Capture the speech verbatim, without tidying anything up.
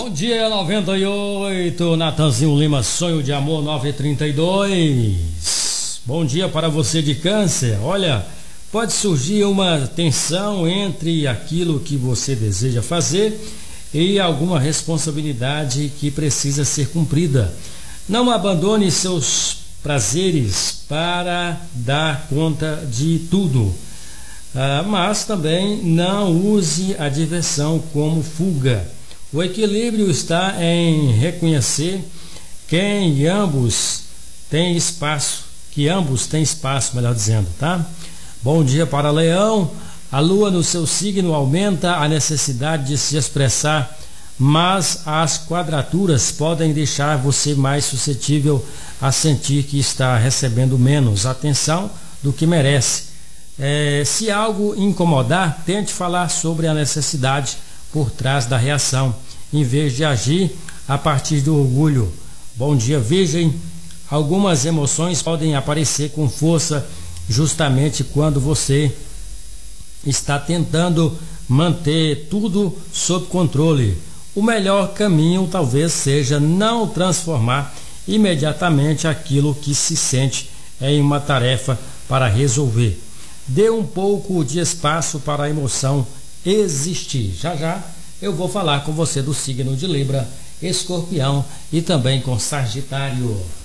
Bom dia, noventa e oito, Natanzinho Lima, Sonho de Amor nove e trinta e dois. Bom dia para você de Câncer. Olha, pode surgir uma tensão entre aquilo que você deseja fazer e alguma responsabilidade que precisa ser cumprida. Não abandone seus prazeres para dar conta de tudo, ah, mas também não use a diversão como fuga. O equilíbrio está em reconhecer que ambos têm espaço, que ambos têm espaço, melhor dizendo, tá? Bom dia para Leão. A lua no seu signo aumenta a necessidade de se expressar, mas as quadraturas podem deixar você mais suscetível a sentir que está recebendo menos atenção do que merece. É, se algo incomodar, tente falar sobre a necessidade por trás da reação, em vez de agir a partir do orgulho. Bom dia, Virgem. Algumas emoções podem aparecer com força justamente quando você está tentando manter tudo sob controle. O melhor caminho talvez seja não transformar imediatamente aquilo que se sente em uma tarefa para resolver. Dê um pouco de espaço para a emoção existir. Já já eu vou falar com você do signo de Libra, Escorpião e também com Sagitário.